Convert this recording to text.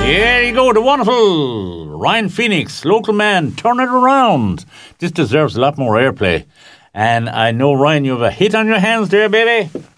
Here you go, the wonderful Ryan Phoenix, Local Man, Turn It Around. This deserves a lot more airplay. And I know, Ryan, you have a hit on your hands there, baby.